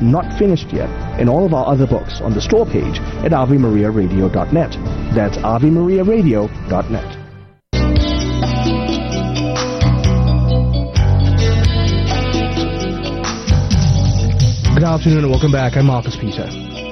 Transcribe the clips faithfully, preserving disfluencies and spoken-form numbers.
Not Finished Yet, and all of our other books on the store page at ave maria radio dot net. That's ave maria radio dot net. Good afternoon and welcome back. I'm Marcus Peter.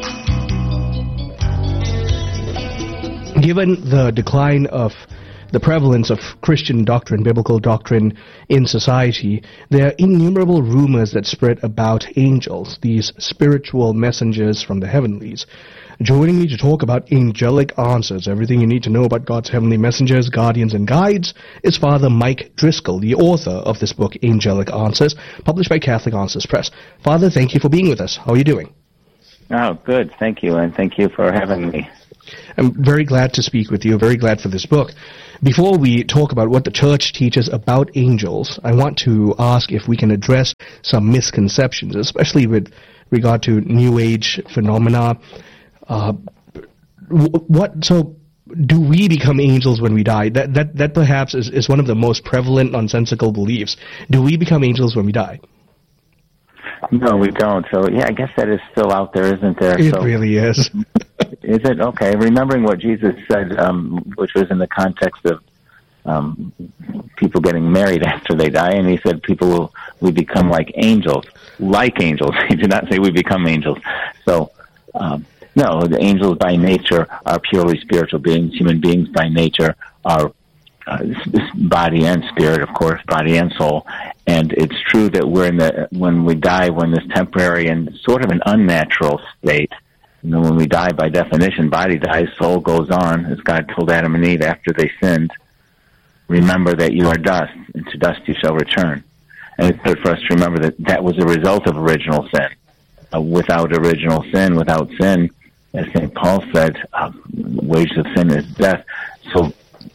Given the decline of the prevalence of Christian doctrine, biblical doctrine in society, there are innumerable rumors that spread about angels, these spiritual messengers from the heavenlies. Joining me to talk about angelic answers, everything you need to know about God's heavenly messengers, guardians, and guides, is Father Mike Driscoll, the author of this book, Angelic Answers, published by Catholic Answers Press. Father, thank you for being with us. How are you doing? Oh, good. Thank you, and thank you for having me. I'm very glad to speak with you, very glad for this book. Before we talk about what the Church teaches about angels, I want to ask if we can address some misconceptions, especially with regard to New Age phenomena. Uh, what so do we become angels when we die? That that that perhaps is, is one of the most prevalent nonsensical beliefs. Do we become angels when we die? No, we don't. So, yeah, I guess that is still out there, isn't there? It so, really is. Is it? Okay. Remembering what Jesus said, um, which was in the context of um, people getting married after they die, and he said people will we become like angels, like angels. He did not say we become angels. So, um, no, the angels by nature are purely spiritual beings. Human beings by nature are uh, body and spirit, of course, body and soul. And it's true that we're in the when we die, we're in this temporary and sort of an unnatural state. You know, when we die, by definition, body dies, soul goes on, as God told Adam and Eve after they sinned. Remember that you are dust, and to dust you shall return. And it's good for us to remember that that was a result of original sin. Uh, without original sin, without sin, as Saint Paul said, uh, wages of sin is death. So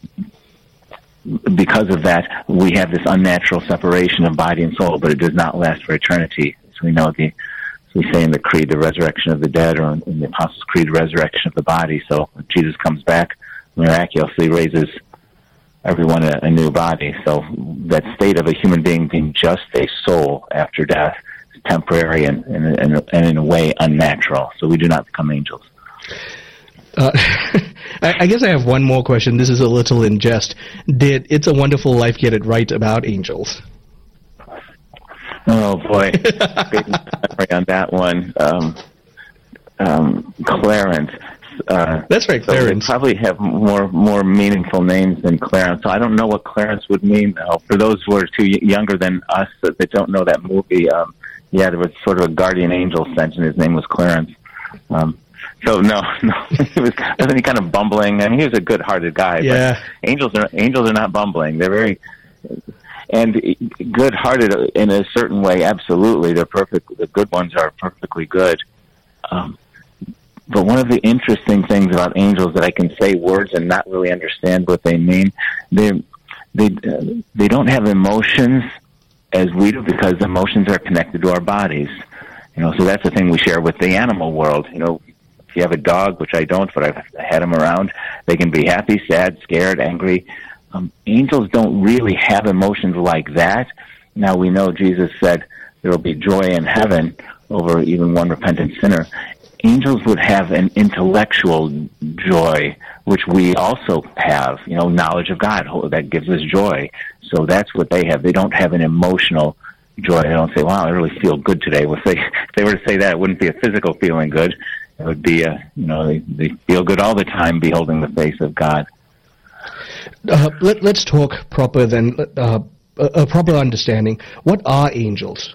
because of that, we have this unnatural separation of body and soul, but it does not last for eternity. So we know the, as we say in the Creed, the resurrection of the dead, or in the Apostles' Creed, the resurrection of the body. So when Jesus comes back, miraculously raises everyone a, a new body. So that state of a human being being just a soul after death is temporary and, and, and, and in a way unnatural. So we do not become angels. Uh, I, I guess I have one more question. This is a little in jest. Did It's a Wonderful Life get it right about angels? Oh, boy. Big memory on that one. Um, um, Clarence. Uh, That's right, so Clarence. They probably have more more meaningful names than Clarence. So I don't know what Clarence would mean. Uh, for those who are too y- younger than us that, that don't know that movie, um, yeah, there was sort of a guardian angel sent, and his name was Clarence. Um, so no, no, he was wasn't he kind of bumbling? I mean, he was a good-hearted guy. Yeah. But angels are angels are not bumbling. They're very and good-hearted in a certain way. Absolutely, they're perfect. The good ones are perfectly good. Um, But one of the interesting things about angels that I can say words and not really understand what they mean, they they uh, they don't have emotions as we do, because emotions are connected to our bodies. You know, so that's the thing we share with the animal world. You know, if you have a dog, which I don't, but I've had them around, they can be happy, sad, scared, angry. Um, angels don't really have emotions like that. Now we know Jesus said there will be joy in heaven over even one repentant sinner. Angels would have an intellectual joy, which we also have, you know, knowledge of God, that gives us joy. So that's what they have. They don't have an emotional joy. They don't say, wow, I really feel good today. Well, if they, if they were to say that, it wouldn't be a physical feeling good. It would be, a, you know, they, they feel good all the time beholding the face of God. Uh, let, let's talk proper then, uh, a, a proper understanding. What are angels?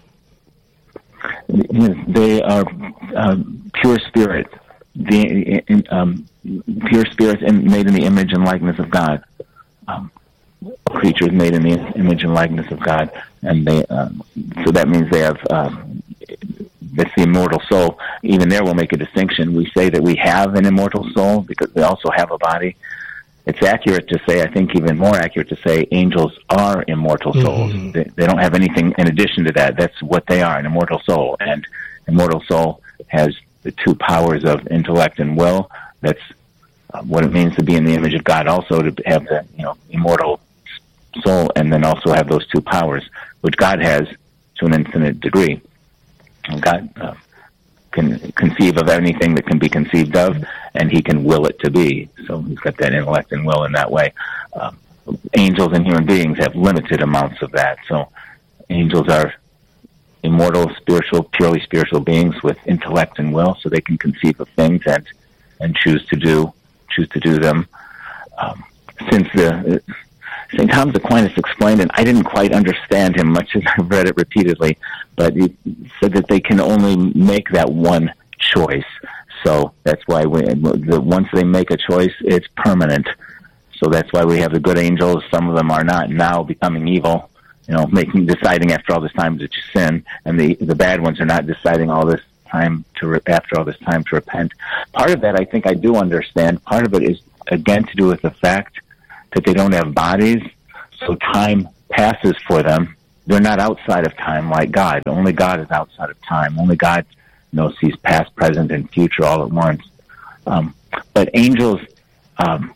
They are uh, pure spirit, the um, pure spirits in, made in the image and likeness of God. Um, creatures made in the image and likeness of God, and they um, so that means they have um, that's the immortal soul. Even there, we'll make a distinction. We say that we have an immortal soul because they also have a body. It's accurate to say, I think even more accurate to say, angels are immortal souls. Mm-hmm. They, they don't have anything in addition to that. That's what they are, an immortal soul. And immortal soul has the two powers of intellect and will. That's uh, what it means to be in the image of God, also to have the you know immortal soul, and then also have those two powers, which God has to an infinite degree. And God, uh, can conceive of anything that can be conceived of, and he can will it to be. So he's got that intellect and will in that way. Um, angels and human beings have limited amounts of that. So angels are immortal, spiritual, purely spiritual beings with intellect and will, so they can conceive of things and and choose to do choose to do them. Um, since the Saint Thomas Aquinas explained, and I didn't quite understand him much as I've read it repeatedly, but he said that they can only make that one choice. So that's why we, the, once they make a choice, it's permanent. So that's why we have the good angels. Some of them are not now becoming evil, you know, making deciding after all this time to sin, and the the bad ones are not deciding all this time to re- after all this time to repent. Part of that I think I do understand. Part of it is again to do with the fact that they don't have bodies, so time passes for them. They're not outside of time like God. Only God is outside of time. Only God knows sees past, present, and future all at once. Um, but angels, um,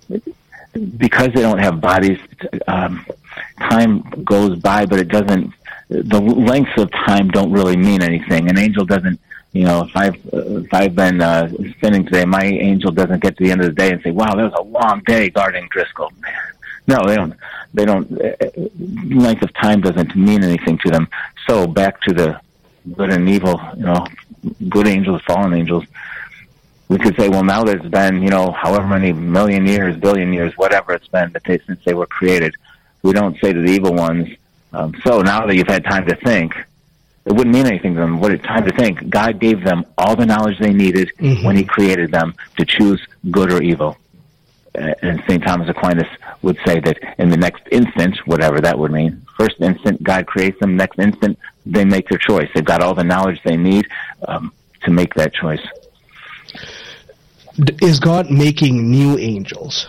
because they don't have bodies, um, time goes by, but it doesn't. The lengths of time don't really mean anything. An angel doesn't. You know, if I've uh, if I've been uh, spinning today, my angel doesn't get to the end of the day and say, "Wow, that was a long day guarding Driscoll." No, they don't. They don't. Uh, length of time doesn't mean anything to them. So back to the good and evil. You know, good angels, fallen angels. We could say, well, now there's been, you know, however many million years, billion years, whatever it's been that they, since they were created. We don't say to the evil ones, um, so now that you've had time to think, it wouldn't mean anything to them. What it's time to think, God gave them all the knowledge they needed mm-hmm. when he created them to choose good or evil. Uh, and Saint Thomas Aquinas would say that in the next instant, whatever that would mean, first instant God creates them, next instant they make their choice. They've got all the knowledge they need um, to make that choice. Is God making new angels?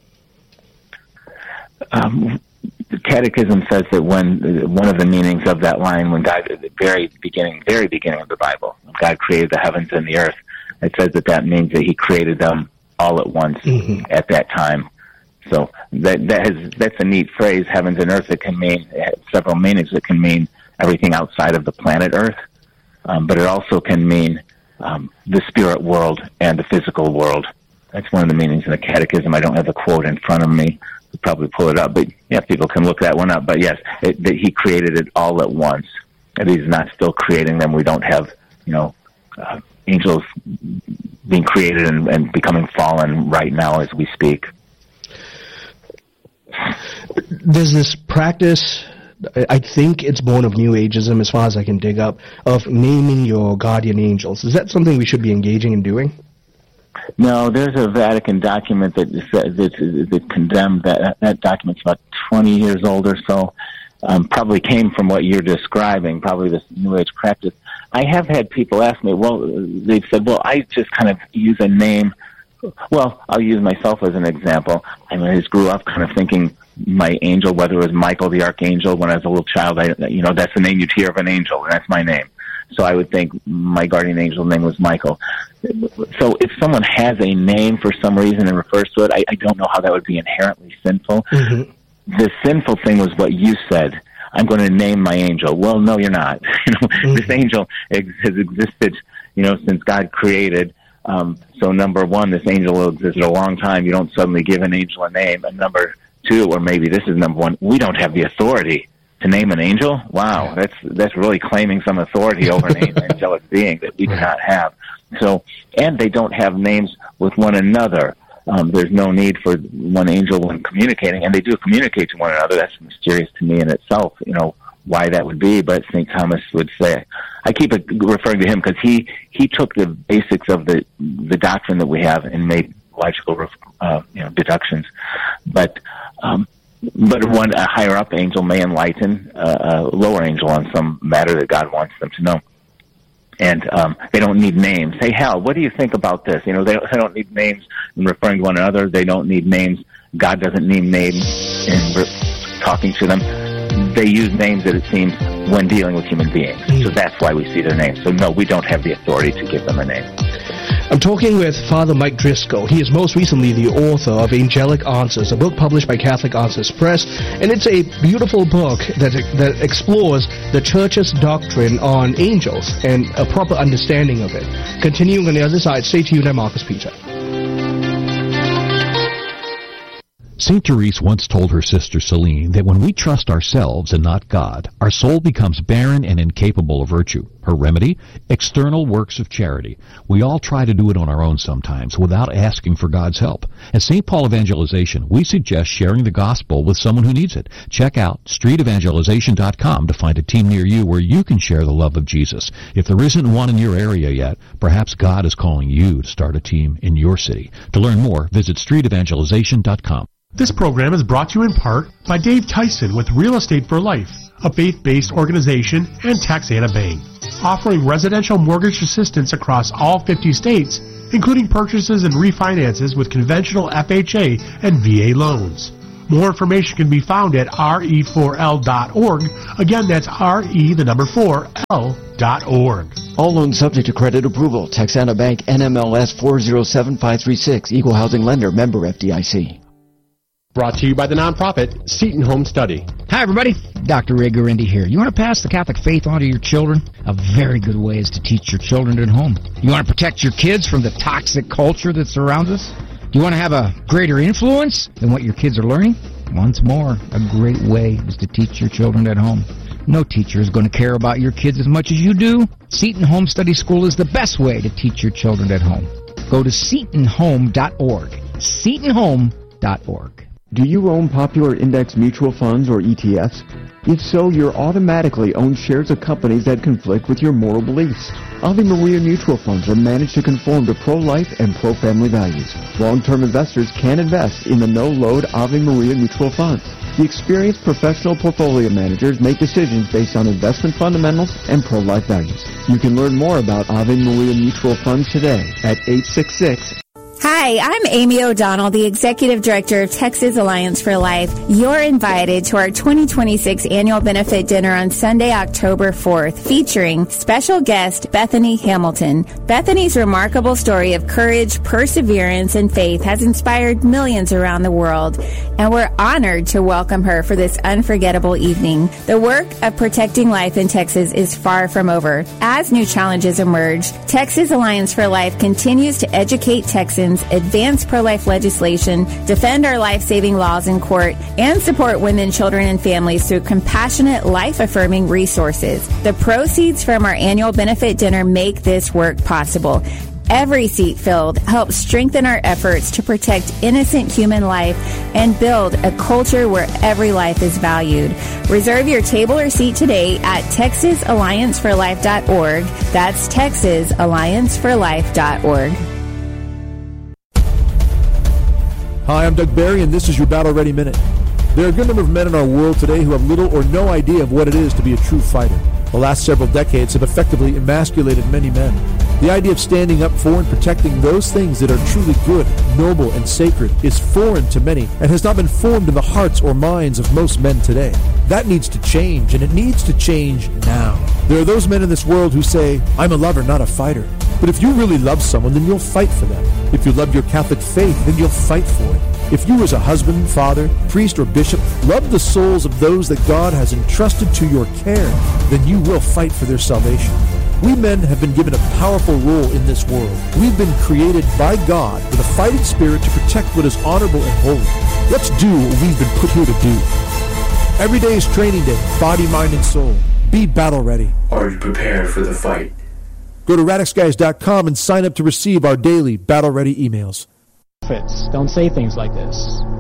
Um, the Catechism says that when one of the meanings of that line, when God, at the very beginning, very beginning of the Bible, God created the heavens and the earth, it says that that means that he created them all at once mm-hmm. at that time. So that that has that's a neat phrase, heavens and earth. It can mean several meanings. It can mean everything outside of the planet Earth, um, but it also can mean um, the spirit world and the physical world. That's one of the meanings in the Catechism. I don't have the quote in front of me. I'll probably pull it up, but yeah, people can look that one up. But yes, it, that he created it all at once, and he's not still creating them. We don't have, you know, uh, angels being created and, and becoming fallen right now as we speak. There's this practice, I think it's born of New Ageism as far as I can dig up, of naming your guardian angels. Is that something we should be engaging in doing? No, there's a Vatican document that that, that, that condemned that. That document's about twenty years old or so. Um, probably came from what you're describing, probably this New Age practice. I have had people ask me, well, they've said, well, I just kind of use a name. Well, I'll use myself as an example. I mean, I just grew up kind of thinking my angel, whether it was Michael the Archangel when I was a little child, I, you know, that's the name you'd hear of an angel, and that's my name. So I would think my guardian angel name was Michael. So if someone has a name for some reason and refers to it, I, I don't know how that would be inherently sinful. Mm-hmm. The sinful thing was what you said. I'm going to name my angel. Well, no, you're not. You know, mm-hmm. This angel ex- has existed, you know, since God created. Um, so number one, this angel will exist a long time. You don't suddenly give an angel a name. And number two, or maybe this is number one, we don't have the authority to name an angel. Wow, that's that's really claiming some authority over an angelic being that we do not have. So, and they don't have names with one another. Um, there's no need for one angel when communicating, and they do communicate to one another. That's mysterious to me in itself, you know, why that would be, but Saint Thomas would say, I keep referring to him because he, he took the basics of the the doctrine that we have and made logical uh, you know, deductions. But um, but one a higher up angel may enlighten uh, a lower angel on some matter that God wants them to know. And um, they don't need names. Hey, Hal, what do you think about this? You know, they don't, they don't need names in referring to one another. They don't need names. God doesn't need names in re- talking to them. They use names, it seems, when dealing with human beings. Mm. So that's why we see their names. So, no, we don't have the authority to give them a name. I'm talking with Father Mike Driscoll. He is most recently the author of Angelic Answers, a book published by Catholic Answers Press, and it's a beautiful book that that explores the Church's doctrine on angels and a proper understanding of it. Continuing on the other side, stay tuned. I'm Marcus Peter. Saint Therese once told her sister Celine that when we trust ourselves and not God, our soul becomes barren and incapable of virtue. Her remedy? External works of charity. We all try to do it on our own sometimes without asking for God's help. At Saint Paul Evangelization, we suggest sharing the gospel with someone who needs it. Check out street evangelization dot com to find a team near you where you can share the love of Jesus. If there isn't one in your area yet, perhaps God is calling you to start a team in your city. To learn more, visit street evangelization dot com. This program is brought to you in part by Dave Tyson with Real Estate for Life, a faith-based organization, and Texana Bank, offering residential mortgage assistance across all fifty states, including purchases and refinances with conventional F H A and V A loans. More information can be found at R E four L dot org. Again, that's R E, the number four, L dot org. All loans subject to credit approval. Texana Bank, N M L S four zero seven five three six, Equal Housing Lender, member F D I C. Brought to you by the nonprofit Seton Home Study. Hi, everybody. Doctor Ray Guarendi here. You want to pass the Catholic faith on to your children? A very good way is to teach your children at home. You want to protect your kids from the toxic culture that surrounds us? Do you want to have a greater influence than what your kids are learning? Once more, a great way is to teach your children at home. No teacher is going to care about your kids as much as you do. Seton Home Study School is the best way to teach your children at home. Go to seton home dot org. seton home dot org. Do you own popular index mutual funds or E T Fs? If so, you're automatically own shares of companies that conflict with your moral beliefs. Ave Maria mutual funds are managed to conform to pro-life and pro-family values. Long-term investors can invest in the no-load Ave Maria mutual funds. The experienced professional portfolio managers make decisions based on investment fundamentals and pro-life values. You can learn more about Ave Maria mutual funds today at eight six six. Hi, I'm Amy O'Donnell, the Executive Director of Texas Alliance for Life. You're invited to our twenty twenty-six Annual Benefit Dinner on Sunday, October fourth, featuring special guest Bethany Hamilton. Bethany's remarkable story of courage, perseverance, and faith has inspired millions around the world, and we're honored to welcome her for this unforgettable evening. The work of protecting life in Texas is far from over. As new challenges emerge, Texas Alliance for Life continues to educate Texans, advance pro-life legislation, defend our life-saving laws in court, and support women, children, and families through compassionate, life-affirming resources. The proceeds from our annual benefit dinner make this work possible. Every seat filled helps strengthen our efforts to protect innocent human life and build a culture where every life is valued. Reserve your table or seat today at texas alliance for life dot org. That's texas alliance for life dot org. Hi, I'm Doug Barry, and this is your Battle Ready Minute. There are a good number of men in our world today who have little or no idea of what it is to be a true fighter. The last several decades have effectively emasculated many men. The idea of standing up for and protecting those things that are truly good, noble, and sacred is foreign to many and has not been formed in the hearts or minds of most men today. That needs to change, and it needs to change now. There are those men in this world who say, I'm a lover, not a fighter. But if you really love someone, then you'll fight for them. If you love your Catholic faith, then you'll fight for it. If you as a husband, father, priest, or bishop love the souls of those that God has entrusted to your care, then you will fight for their salvation. We men have been given a powerful role in this world. We've been created by God with a fighting spirit to protect what is honorable and holy. Let's do what we've been put here to do. Every day is training day, body, mind, and soul. Be battle ready. Are you prepared for the fight? Go to radix guys dot com and sign up to receive our daily battle ready emails. Don't say things like this.